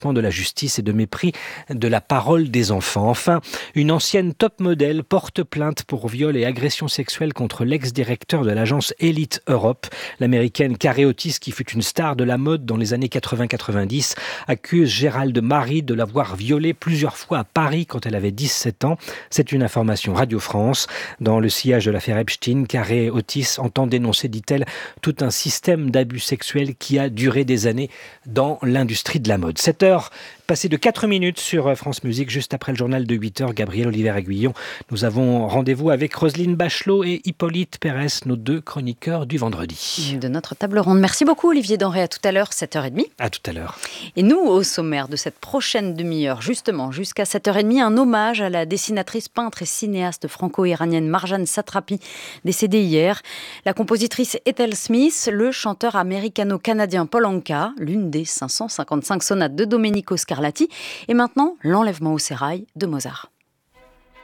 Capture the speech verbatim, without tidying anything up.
de la justice et de mépris de la parole des enfants. Enfin, une ancienne top modèle porte plainte pour viol et agression sexuelle contre l'ex-directeur de l'agence Elite Europe. L'américaine Carrie Otis, qui fut une star de la mode dans les années quatre-vingts quatre-vingt-dix, accuse Gérald Marie de l'avoir violée plusieurs fois à Paris quand elle avait dix-sept ans. C'est une information Radio France. Dans le sillage de l'affaire Epstein, Carrie Otis entend dénoncer, dit-elle, tout un système d'abus sexuels qui a duré des années dans l'industrie de la mode. sept heures passé de quatre minutes sur France Musique, juste après le journal de huit heures, Gabriel Oliver-Aguillon. Nous avons rendez-vous avec Roselyne Bachelot et Hippolyte Pérez, nos deux chroniqueurs du vendredi. De notre table ronde. Merci beaucoup Olivier Denré, à tout à l'heure, sept heures trente. À tout à l'heure. Et nous, au sommaire de cette prochaine demi-heure, justement, jusqu'à sept heures trente, un hommage à la dessinatrice, peintre et cinéaste franco-iranienne Marjane Satrapi, décédée hier. La compositrice Ethel Smith, le chanteur américano-canadien Paul Anka, l'une des cinq cent cinquante-cinq sonates de Domenico Scarlatti, et maintenant l'enlèvement au sérail de Mozart.